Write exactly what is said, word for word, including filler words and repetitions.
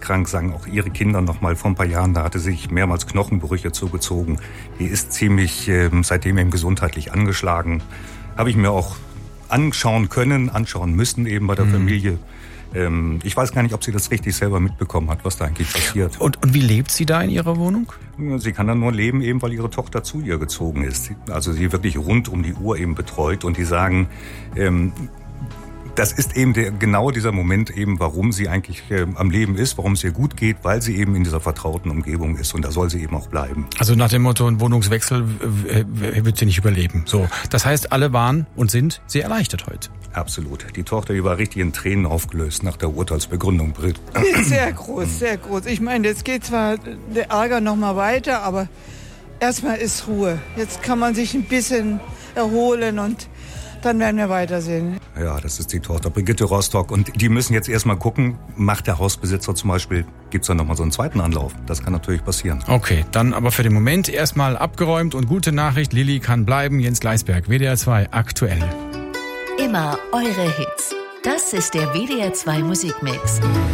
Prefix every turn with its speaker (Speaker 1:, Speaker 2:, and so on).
Speaker 1: krank, sagen auch ihre Kinder noch mal vor ein paar Jahren, da hatte sich mehrmals Knochenbrüche zugezogen. Die ist ziemlich äh, seitdem eben gesundheitlich angeschlagen. Habe ich mir auch anschauen können, anschauen müssen eben bei der mhm. Familie. Ähm, ich weiß gar nicht, ob sie das richtig selber mitbekommen hat, was da eigentlich passiert.
Speaker 2: Und, und wie lebt sie da in ihrer Wohnung?
Speaker 1: Sie kann dann nur leben, eben weil ihre Tochter zu ihr gezogen ist. Also sie wirklich rund um die Uhr eben betreut. Und die sagen, ähm, das ist eben der, genau dieser Moment eben, warum sie eigentlich äh, am Leben ist, warum es ihr gut geht, weil sie eben in dieser vertrauten Umgebung ist. Und da soll sie eben auch bleiben.
Speaker 2: Also nach dem Motto, ein Wohnungswechsel äh, wird sie nicht überleben. So, das heißt, alle waren und sind sehr erleichtert heute.
Speaker 1: Absolut. Die Tochter, die war richtig in Tränen aufgelöst nach der Urteilsbegründung.
Speaker 3: Sehr groß, sehr groß. Ich meine, jetzt geht zwar der Ärger noch mal weiter, aber erstmal ist Ruhe. Jetzt kann man sich ein bisschen erholen und dann werden wir weitersehen.
Speaker 1: Ja, das ist die Tochter Brigitte Rostock. Und die müssen jetzt erstmal gucken, macht der Hausbesitzer zum Beispiel, gibt es dann nochmal so einen zweiten Anlauf? Das kann natürlich passieren.
Speaker 2: Okay, dann aber für den Moment erstmal abgeräumt und gute Nachricht, Lilly kann bleiben. Jens Gleisberg, W D R zwei, aktuell.
Speaker 4: Immer eure Hits. Das ist der W D R zwei Musikmix.